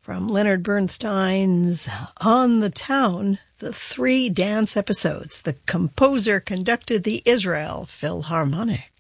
From Leonard Bernstein's On the Town, the 3 dance episodes. The composer conducted the Israel Philharmonic.